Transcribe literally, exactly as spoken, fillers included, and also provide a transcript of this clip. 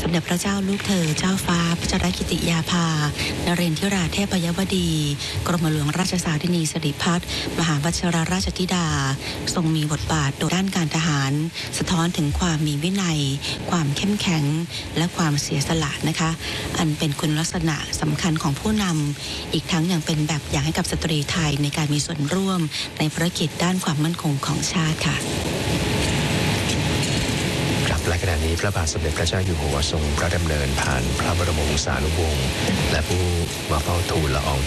มเด็จพระเจ้าลูกเธอเจ้าฟ้าพัชรกิติยาภานเรนทิราเทพยวดี กรมหลวงราชสารินีสิริพัฒน์มหาวชิรราชธิดาทรงมีบทบาทโดดด้านการทหารสะท้อนถึงความมีวินัยความเข้มแข็งและความเสียสละนะคะอันเป็นคุณลักษณะสำคัญของผู้นำอีกทั้งยังเป็นแบบอย่างให้กับสตรีไทยในการมีส่วนร่วมในภารกิจด้านความมั่นคงของชาติค่ะและขณะนี้พระบาทสมเด็จพระเจ้าอยู่หัวทรงพระดำเนินผ่านพระบรมวงศานุวงศ์และผู้มาเฝ้าทูลละออง